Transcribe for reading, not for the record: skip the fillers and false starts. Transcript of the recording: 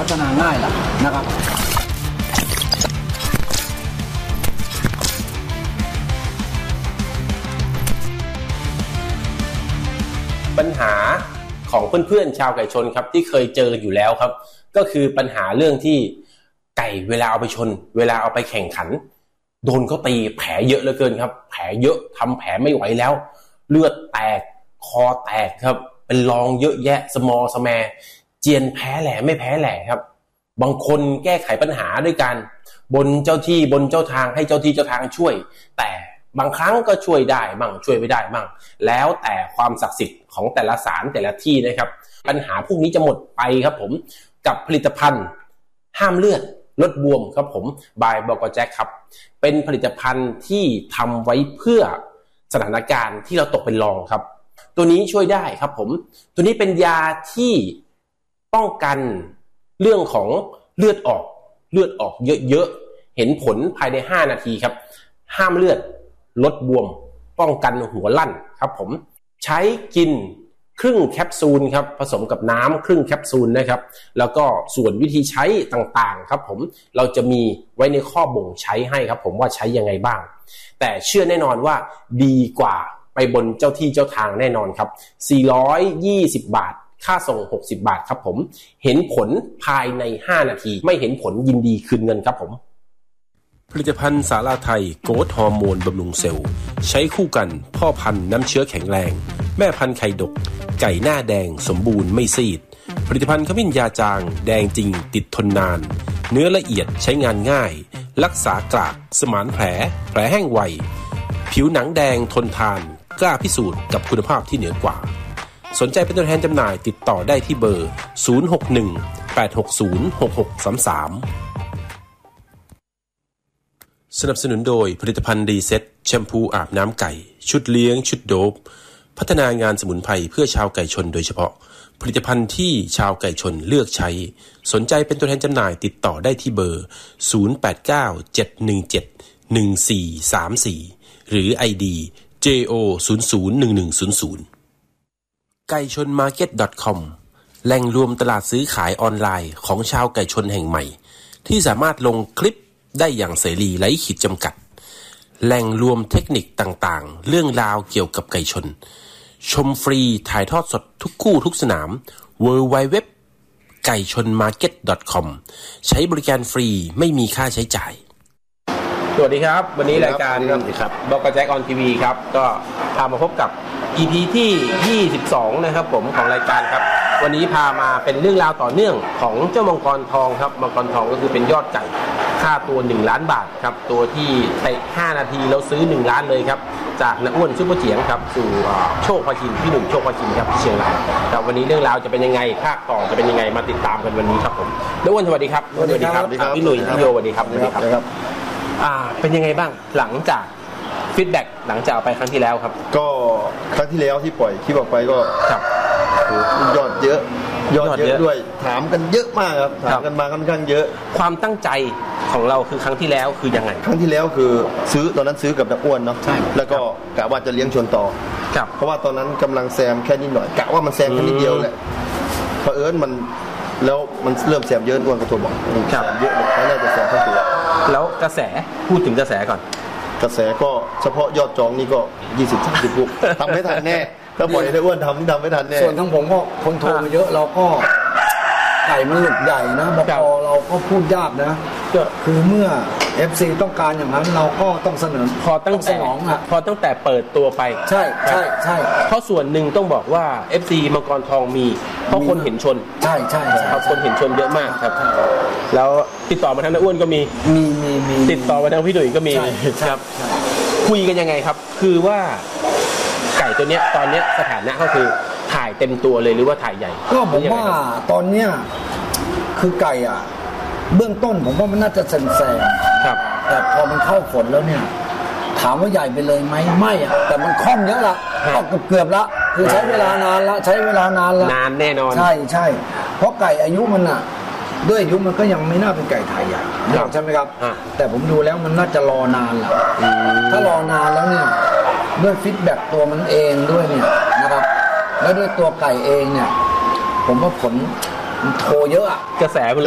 ฒนาง่ายแล้วนะครับปัญหาของเพื่อนๆชาวไก่ชนครับที่เคยเจออยู่แล้วครับก็คือปัญหาเรื่องที่ไก่เวลาเอาไปชนเวลาเอาไปแข่งขันโดนเขาตีแผลเยอะเหลือเกินครับแผลเยอะทำแผลไม่ไหวแล้วเลือดแตกคอแตกครับเป็นรองเยอะแยะสมอสแมเจียนแพ้แหล่ไม่แพ้แหล่ครับบางคนแก้ไขปัญหาด้วยการบนเจ้าที่บนเจ้าทางให้เจ้าที่เจ้าทางช่วยแต่บางครั้งก็ช่วยได้มั่งช่วยไม่ได้มั่งแล้วแต่ความศักดิ์สิทธิ์ของแต่ละศาลแต่ละที่นะครับปัญหาพวกนี้จะหมดไปครับผมกับผลิตภัณฑ์ห้ามเลือดลดบวมครับผมบายบก.แจ็คครับเป็นผลิตภัณฑ์ที่ทำไว้เพื่อสถานการณ์ที่เราตกเป็นรองครับตัวนี้ช่วยได้ครับผมตัวนี้เป็นยาที่ป้องกันเรื่องของเลือดออกเยอะๆเห็นผลภายใน5นาทีครับห้ามเลือดลดบวมป้องกันหัวลั่นครับผมใช้กินครึ่งแคปซูลครับผสมกับน้ำครึ่งแคปซูลนะครับแล้วก็ส่วนวิธีใช้ต่างๆครับผมเราจะมีไว้ในข้อบ่งใช้ให้ครับผมว่าใช้ยังไงบ้างแต่เชื่อแน่นอนว่าดีกว่าไปบนเจ้าที่เจ้าทางแน่นอนครับ420 บาทค่าส่ง60 บาทครับผมเห็นผลภายใน5นาทีไม่เห็นผลยินดีคืนเงินครับผมผลิตภัณฑ์สาลาไทยโกรทฮอร์โมนบำรุงเซลล์ใช้คู่กันพ่อพันธุ์น้ำเชื้อแข็งแรงแม่พันธุ์ไข่ดกไก่หน้าแดงสมบูรณ์ไม่ซีดผลิตภัณฑ์ขมิ้นยาจางแดงจริงติดทนนานเนื้อละเอียดใช้งานง่ายรักษากรากสมานแผลแห้งไวผิวหนังแดงทนทานกล้าพิสูจน์กับคุณภาพที่เหนือกว่าสนใจเป็นตัวแทนจำหน่ายติดต่อได้ที่เบอร์061-860-6633สนับสนุนโดยผลิตภัณฑ์ดีเซ็ตแชมพูอาบน้ำไก่ชุดเลี้ยงชุดโดบพัฒนางานสมุนไพรเพื่อชาวไก่ชนโดยเฉพาะผลิตภัณฑ์ที่ชาวไก่ชนเลือกใช้สนใจเป็นตัวแทนจำหน่ายติดต่อได้ที่เบอร์0897171434หรือ ID JO001100 ไก่ชน market.com แหล่งรวมตลาดซื้อขายออนไลน์ของชาวไก่ชนแห่งใหม่ที่สามารถลงคลิปได้อย่างเสรีไร้ขีดจำกัดแหล่งรวมเทคนิคต่างๆเรื่องราวเกี่ยวกับไก่ชนชมฟรีถ่ายทอดสดทุกคู่ทุกสนาม www ไก่ชน market.com ใช้บริการฟรีไม่มีค่าใช้จ่ายสวัสดีครับวันนี้รายการบก.แจ็คออนทีวีครับก็พามาพบกับ EP ที่22นะครับผมของรายการครับวันนี้พามาเป็นเรื่องราวต่อเนื่องของเจ้ามังกรทองครับมังกรทองก็คือเป็นยอดไก่ค่าตัว1ล้านบาทครับตัวที่เตะ5นาทีแล้วซื้อ1ล้านเลยครับจากน้าอ้วนซุปเปอร์เจียงครับสู่โชคพาชินพี่หนุ่มโชคพาชินครับที่เชียงรายครับวันนี้เรื่องราวจะเป็นยังไงภาคต่อจะเป็นยังไงมาติดตามกันวันนี้ครับผมน้าอ้วนสวัสดีครับสวัสดีครับพี่หนุ่ยพี่โยสวัสดีครับเป็นยังไงบ้างหลังจากฟีดแบ็กหลังจากไปครั้งที่แล้วครับก็ครั้งที่แล้วที่ปล่อยคลิปออกไปก็ยอดเยอะด้วยถามกันเยอะมากครับถามกันมาค่อนข้างเยอะความตั้งใจของเราคือครั้งที่แล้วคือยังไงครั้งที่แล้วคือซื้อตอนนั้นซื้อกับน้าอ้วนเนาะแล้วก็กะว่าจะเลี้ยงชนต่อเพราะว่าตอนนั้นกำลังแซมแค่นิดหน่อยกะว่ามันแซมแค่นิดเดียวแหละเผอิญมันแล้วมันเริ่มแซมเยอะอ้วนก็ตัวบอกแซมเยอะเลยน่าจะแซมทั้งตัวแล้วกระแสพูดถึงกระแสก่อนกระแสก็เฉพาะยอดจองนี่ก็ 20-30 ลูกทำไม่ทันแน่ถ้าปล่อยให้อ้วนทำไม่ทันแน่ส่วนทั้งผมก็คนโทรมาเยอะเราก็ไก่มันหลุดใหญ่นะบก.เราก็พูดยากนะคือเมื่อ FC ต้องการอย่างนั้นเราก็ต้องเสนอพอตั้งแต่เปิดตัวไปใช่เพราะส่วนหนึ่งต้องบอกว่า FC มังกรทองมีเพราะคนเห็นชนใช่ครับคนเห็นชนเยอะมากครับแล้วติดต่อมาทางน้าอ้วนก็มีติดต่อมาทางพี่ดุยก็มีครับคุยกันยังไงครับคือว่าไก่ตัวเนี้ยตอนเนี้ยสถานะก็คือถ่ายเต็มตัวเลยหรือว่าถ่ายใหญ่ก็ผมว่าตอนเนี้ยคือไก่เบื้องต้นผมว่ามันน่าจะแซงครับแต่พอมันเข้าฝนแล้วเนี่ยถามว่าใหญ่ไปเลยไหมไม่แต่มันคล่องเยอะละก็เกือบละคือใช้เวลานานละนานแน่นอนใช่เพราะไก่อายุมันด้วยอายุมันก็ยังไม่น่าเป็นไก่ไทยใหญ่ใช่ไหมครับแต่ผมดูแล้วมันน่าจะรอนานละถ้ารอนานแล้วเนี่ยด้วยฟีดแบ็กตัวมันเองด้วยเนี่ยนะครับแล้วด้วยตัวไก่เองเนี่ยผมว่าผลโทรเยอะกระแส